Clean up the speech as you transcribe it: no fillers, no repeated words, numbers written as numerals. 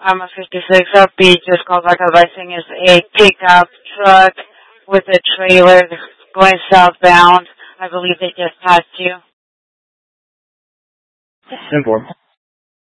I'm a 56 upbeat, just called back advising is a pickup truck with a trailer going southbound. I believe they just passed you. Inform.